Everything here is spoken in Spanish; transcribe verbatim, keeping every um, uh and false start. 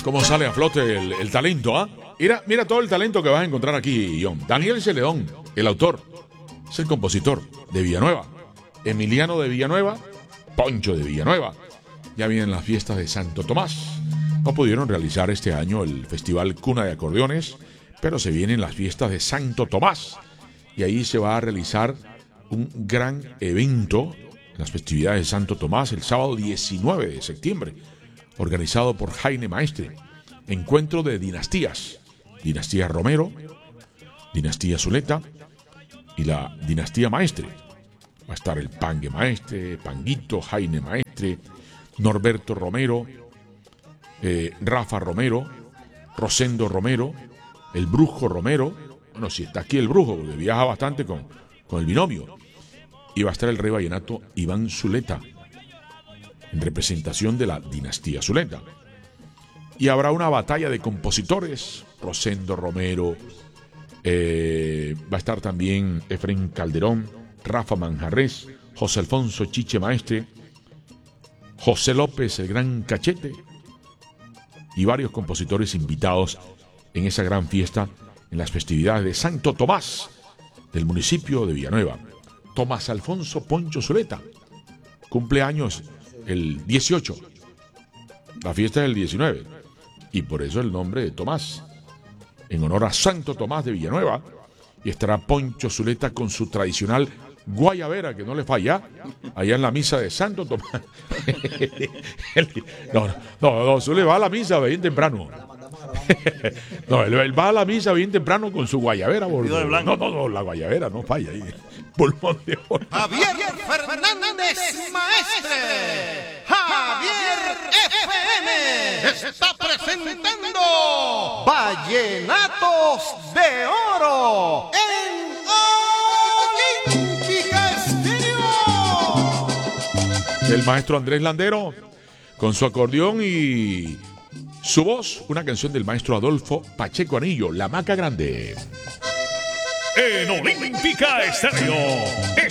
cómo sale a flote el, el talento, ¿ah? ¿eh? Mira, mira todo el talento que vas a encontrar aquí, John. Daniel Celedón, el autor, es el compositor de Villanueva. Emiliano de Villanueva, Poncho de Villanueva. Ya vienen las fiestas de Santo Tomás. No pudieron realizar este año el Festival Cuna de Acordeones, pero se vienen las fiestas de Santo Tomás. Y ahí se va a realizar un gran evento, las festividades de Santo Tomás, el sábado diecinueve de septiembre, organizado por Jaime Maestre. Encuentro de dinastías. Dinastía Romero, Dinastía Zuleta y la Dinastía Maestre. Va a estar el Pangue Maestre, Panguito, Jaime Maestre, Norberto Romero, eh, Rafa Romero, Rosendo Romero, el Brujo Romero. Bueno, si está aquí el Brujo, porque viaja bastante con, con el binomio. Y va a estar el rey vallenato Iván Zuleta, en representación de la Dinastía Zuleta. Y habrá una batalla de compositores. Rosendo Romero, eh, va a estar también Efrén Calderón, Rafa Manjarrés, José Alfonso Chiche Maestre, José López el Gran Cachete y varios compositores invitados en esa gran fiesta en las festividades de Santo Tomás del municipio de Villanueva. Tomás Alfonso Poncho Zuleta cumple años el dieciocho, la fiesta es el diecinueve, y por eso el nombre de Tomás, en honor a Santo Tomás de Villanueva. Y estará Poncho Zuleta con su tradicional guayabera, que no le falla, allá en la misa de Santo Tomás. no, no, no, Zule va a la misa bien temprano. no, él, él va a la misa bien temprano con su guayabera. Por, no, no, no, la guayabera no falla ahí. Pulmón de oro. Javier Fernández Maestre. Javier F M está presentando Vallenatos de Oro en Olímpica Estéreo. El maestro Andrés Landero con su acordeón y su voz, una canción del maestro Adolfo Pacheco Anillo, La Maca Grande. En Olímpica Estéreo